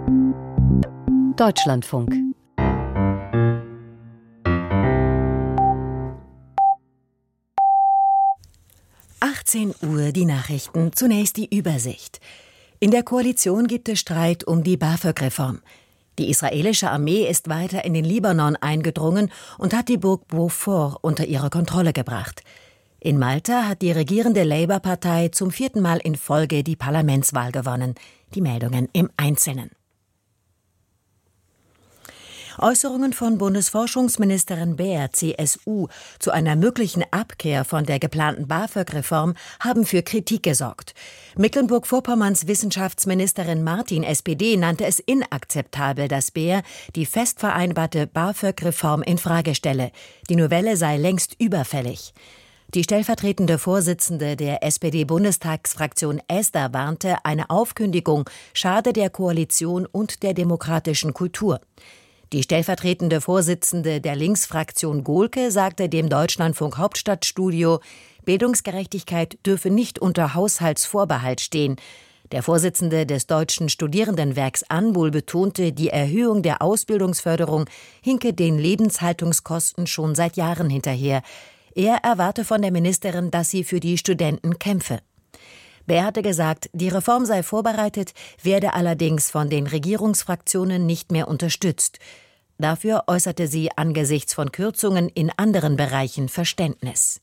Deutschlandfunk. Uhr die Nachrichten, zunächst die Übersicht. In der Koalition gibt es Streit um die BAföG-Reform. Die israelische Armee ist weiter in den Libanon eingedrungen und hat die Burg Beaufort unter ihre Kontrolle gebracht. In Malta hat die regierende Labour-Partei zum 4. Mal in Folge die Parlamentswahl gewonnen. Die Meldungen im Einzelnen. Äußerungen von Bundesforschungsministerin Baer, CSU, zu einer möglichen Abkehr von der geplanten BAföG-Reform haben für Kritik gesorgt. Mecklenburg-Vorpommerns Wissenschaftsministerin Martin, SPD, nannte es inakzeptabel, dass Baer die fest vereinbarte BAföG-Reform infrage stelle. Die Novelle sei längst überfällig. Die stellvertretende Vorsitzende der SPD-Bundestagsfraktion Esther warnte, eine Aufkündigung schade der Koalition und der demokratischen Kultur. Die stellvertretende Vorsitzende der Linksfraktion Gohlke sagte dem Deutschlandfunk Hauptstadtstudio, Bildungsgerechtigkeit dürfe nicht unter Haushaltsvorbehalt stehen. Der Vorsitzende des Deutschen Studierendenwerks Anbul betonte, die Erhöhung der Ausbildungsförderung hinke den Lebenshaltungskosten schon seit Jahren hinterher. Er erwarte von der Ministerin, dass sie für die Studenten kämpfe. Baer hatte gesagt, die Reform sei vorbereitet, werde allerdings von den Regierungsfraktionen nicht mehr unterstützt. Dafür äußerte sie angesichts von Kürzungen in anderen Bereichen Verständnis.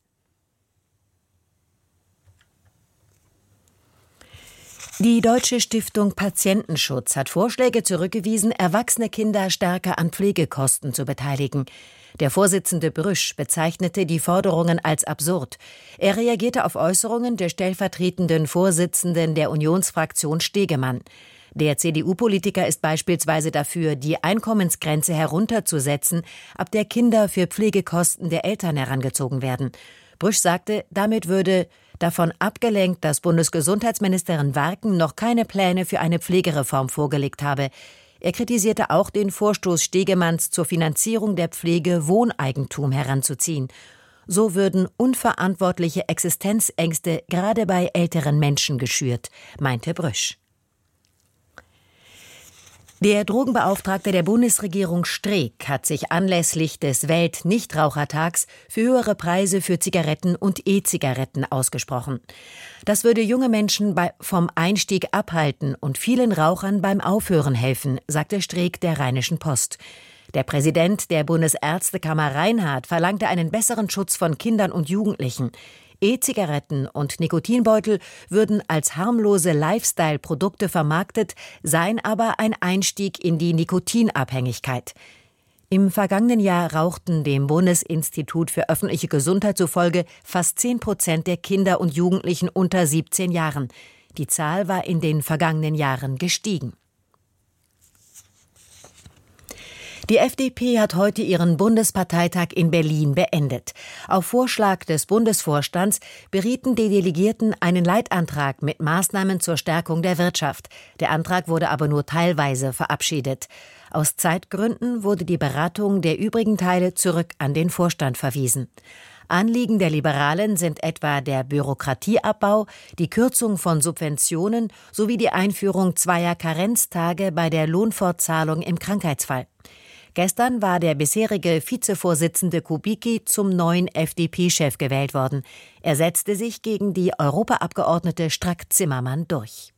Die Deutsche Stiftung Patientenschutz hat Vorschläge zurückgewiesen, erwachsene Kinder stärker an Pflegekosten zu beteiligen. Der Vorsitzende Brüsch bezeichnete die Forderungen als absurd. Er reagierte auf Äußerungen der stellvertretenden Vorsitzenden der Unionsfraktion Stegemann. Der CDU-Politiker ist beispielsweise dafür, die Einkommensgrenze herunterzusetzen, ab der Kinder für Pflegekosten der Eltern herangezogen werden. Brüsch sagte, damit würde davon abgelenkt, dass Bundesgesundheitsministerin Warken noch keine Pläne für eine Pflegereform vorgelegt habe. Er kritisierte auch den Vorstoß Stegemanns zur Finanzierung der Pflege Wohneigentum heranzuziehen. So würden unverantwortliche Existenzängste gerade bei älteren Menschen geschürt, meinte Brüsch. Der Drogenbeauftragte der Bundesregierung Streeck hat sich anlässlich des Welt-Nichtrauchertags für höhere Preise für Zigaretten und E-Zigaretten ausgesprochen. Das würde junge Menschen vom Einstieg abhalten und vielen Rauchern beim Aufhören helfen, sagte Streeck der Rheinischen Post. Der Präsident der Bundesärztekammer Reinhardt verlangte einen besseren Schutz von Kindern und Jugendlichen. E-Zigaretten und Nikotinbeutel würden als harmlose Lifestyle-Produkte vermarktet, seien aber ein Einstieg in die Nikotinabhängigkeit. Im vergangenen Jahr rauchten dem Bundesinstitut für öffentliche Gesundheit zufolge fast 10% der Kinder und Jugendlichen unter 17 Jahren. Die Zahl war in den vergangenen Jahren gestiegen. Die FDP hat heute ihren Bundesparteitag in Berlin beendet. Auf Vorschlag des Bundesvorstands berieten die Delegierten einen Leitantrag mit Maßnahmen zur Stärkung der Wirtschaft. Der Antrag wurde aber nur teilweise verabschiedet. Aus Zeitgründen wurde die Beratung der übrigen Teile zurück an den Vorstand verwiesen. Anliegen der Liberalen sind etwa der Bürokratieabbau, die Kürzung von Subventionen sowie die Einführung 2 Karenztage bei der Lohnfortzahlung im Krankheitsfall. Gestern war der bisherige Vizevorsitzende Kubicki zum neuen FDP-Chef gewählt worden. Er setzte sich gegen die Europaabgeordnete Strack-Zimmermann durch.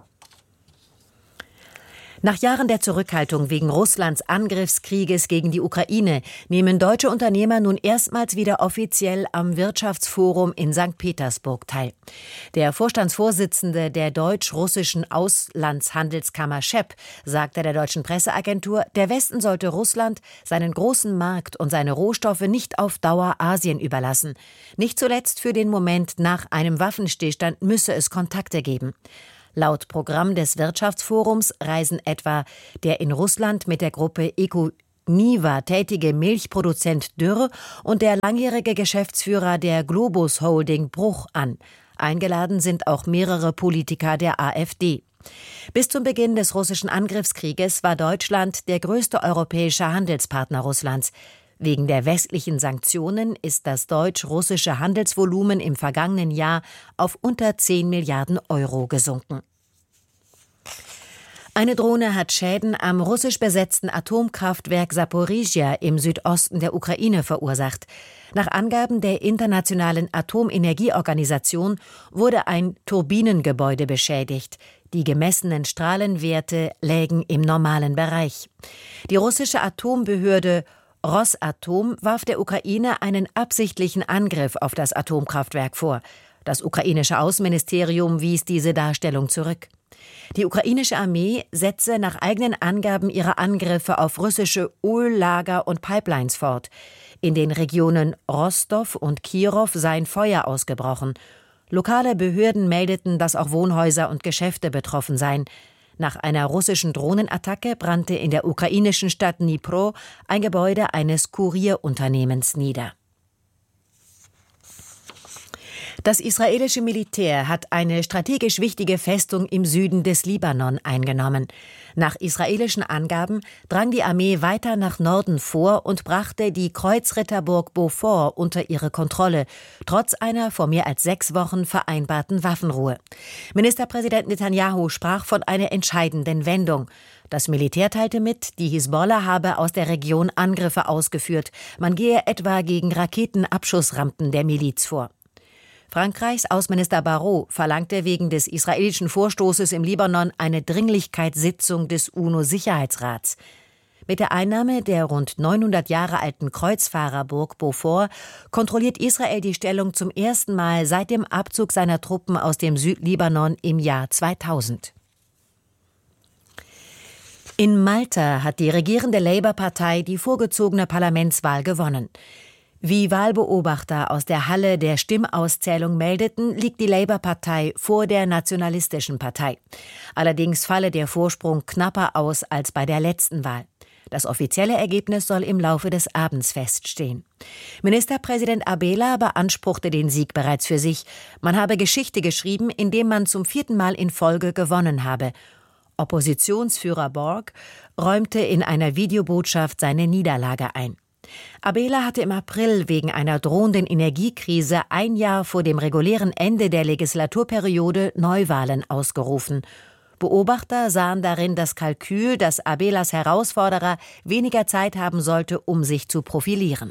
Nach Jahren der Zurückhaltung wegen Russlands Angriffskrieges gegen die Ukraine nehmen deutsche Unternehmer nun erstmals wieder offiziell am Wirtschaftsforum in St. Petersburg teil. Der Vorstandsvorsitzende der deutsch-russischen Auslandshandelskammer Schepp sagte der deutschen Presseagentur, der Westen sollte Russland seinen großen Markt und seine Rohstoffe nicht auf Dauer Asien überlassen. Nicht zuletzt für den Moment nach einem Waffenstillstand müsse es Kontakte geben. Laut Programm des Wirtschaftsforums reisen etwa der in Russland mit der Gruppe Econiva tätige Milchproduzent Dürr und der langjährige Geschäftsführer der Globus Holding Bruch an. Eingeladen sind auch mehrere Politiker der AfD. Bis zum Beginn des russischen Angriffskrieges war Deutschland der größte europäische Handelspartner Russlands. Wegen der westlichen Sanktionen ist das deutsch-russische Handelsvolumen im vergangenen Jahr auf unter 10 Milliarden Euro gesunken. Eine Drohne hat Schäden am russisch besetzten Atomkraftwerk Saporizhia im Südosten der Ukraine verursacht. Nach Angaben der Internationalen Atomenergieorganisation wurde ein Turbinengebäude beschädigt. Die gemessenen Strahlenwerte lägen im normalen Bereich. Die russische Atombehörde Rosatom warf der Ukraine einen absichtlichen Angriff auf das Atomkraftwerk vor. Das ukrainische Außenministerium wies diese Darstellung zurück. Die ukrainische Armee setze nach eigenen Angaben ihre Angriffe auf russische Öllager und Pipelines fort. In den Regionen Rostow und Kirow seien Feuer ausgebrochen. Lokale Behörden meldeten, dass auch Wohnhäuser und Geschäfte betroffen seien. Nach einer russischen Drohnenattacke brannte in der ukrainischen Stadt Dnipro ein Gebäude eines Kurierunternehmens nieder. Das israelische Militär hat eine strategisch wichtige Festung im Süden des Libanon eingenommen. Nach israelischen Angaben drang die Armee weiter nach Norden vor und brachte die Kreuzritterburg Beaufort unter ihre Kontrolle, trotz einer vor mehr als 6 Wochen vereinbarten Waffenruhe. Ministerpräsident Netanyahu sprach von einer entscheidenden Wendung. Das Militär teilte mit, die Hisbollah habe aus der Region Angriffe ausgeführt. Man gehe etwa gegen Raketenabschussrampen der Miliz vor. Frankreichs Außenminister Barrot verlangte wegen des israelischen Vorstoßes im Libanon eine Dringlichkeitssitzung des UNO-Sicherheitsrats. Mit der Einnahme der rund 900 Jahre alten Kreuzfahrerburg Beaufort kontrolliert Israel die Stellung zum ersten Mal seit dem Abzug seiner Truppen aus dem Südlibanon im Jahr 2000. In Malta hat die regierende Labour-Partei die vorgezogene Parlamentswahl gewonnen. Wie Wahlbeobachter aus der Halle der Stimmauszählung meldeten, liegt die Labour-Partei vor der Nationalistischen Partei. Allerdings falle der Vorsprung knapper aus als bei der letzten Wahl. Das offizielle Ergebnis soll im Laufe des Abends feststehen. Ministerpräsident Abela beanspruchte den Sieg bereits für sich. Man habe Geschichte geschrieben, indem man zum 4. Mal in Folge gewonnen habe. Oppositionsführer Borg räumte in einer Videobotschaft seine Niederlage ein. Abela hatte im April wegen einer drohenden Energiekrise ein Jahr vor dem regulären Ende der Legislaturperiode Neuwahlen ausgerufen. Beobachter sahen darin das Kalkül, dass Abelas Herausforderer weniger Zeit haben sollte, um sich zu profilieren.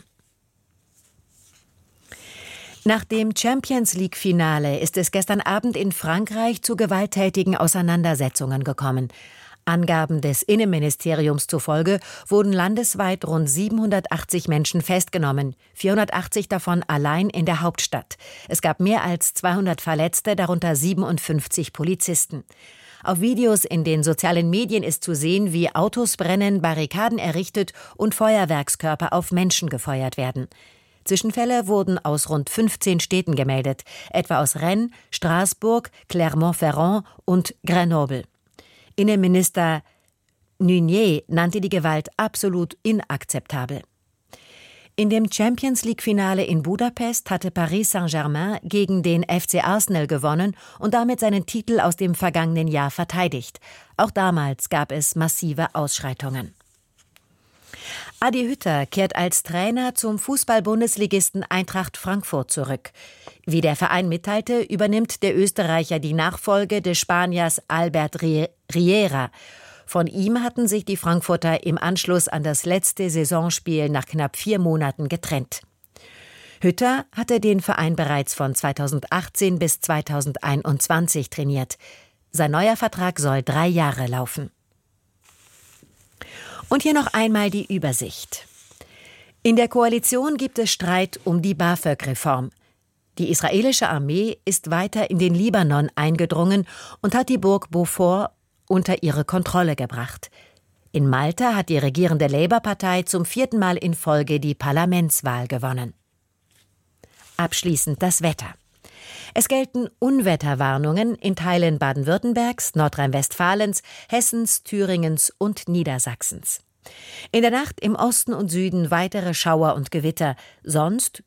Nach dem Champions-League-Finale ist es gestern Abend in Frankreich zu gewalttätigen Auseinandersetzungen gekommen. Angaben des Innenministeriums zufolge wurden landesweit rund 780 Menschen festgenommen, 480 davon allein in der Hauptstadt. Es gab mehr als 200 Verletzte, darunter 57 Polizisten. Auf Videos in den sozialen Medien ist zu sehen, wie Autos brennen, Barrikaden errichtet und Feuerwerkskörper auf Menschen gefeuert werden. Zwischenfälle wurden aus rund 15 Städten gemeldet, etwa aus Rennes, Straßburg, Clermont-Ferrand und Grenoble. Innenminister Nunez nannte die Gewalt absolut inakzeptabel. In dem Champions-League-Finale in Budapest hatte Paris Saint-Germain gegen den FC Arsenal gewonnen und damit seinen Titel aus dem vergangenen Jahr verteidigt. Auch damals gab es massive Ausschreitungen. Adi Hütter kehrt als Trainer zum Fußball-Bundesligisten Eintracht Frankfurt zurück. Wie der Verein mitteilte, übernimmt der Österreicher die Nachfolge des Spaniers Albert Riera. Von ihm hatten sich die Frankfurter im Anschluss an das letzte Saisonspiel nach knapp 4 Monaten getrennt. Hütter hatte den Verein bereits von 2018 bis 2021 trainiert. Sein neuer Vertrag soll 3 Jahre laufen. Und hier noch einmal die Übersicht. In der Koalition gibt es Streit um die BAföG-Reform. Die israelische Armee ist weiter in den Libanon eingedrungen und hat die Burg Beaufort unter ihre Kontrolle gebracht. In Malta hat die regierende Labour-Partei zum 4. Mal in Folge die Parlamentswahl gewonnen. Abschließend das Wetter. Es gelten Unwetterwarnungen in Teilen Baden-Württembergs, Nordrhein-Westfalens, Hessens, Thüringens und Niedersachsens. In der Nacht im Osten und Süden weitere Schauer und Gewitter, sonst